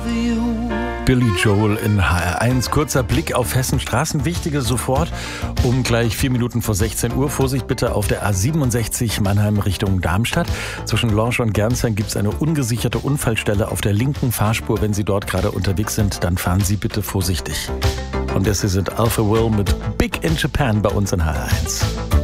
Billy Joel in HR1. Kurzer Blick auf Hessens Straßen. Wichtige sofort um gleich 4 Minuten vor 16 Uhr. Vorsicht bitte auf der A67 Mannheim Richtung Darmstadt. Zwischen Lorsch und Gernsheim gibt es eine ungesicherte Unfallstelle auf der linken Fahrspur. Wenn Sie dort gerade unterwegs sind, dann fahren Sie bitte vorsichtig. Und das hier sind Alpha Will mit Big in Japan bei uns in HR1.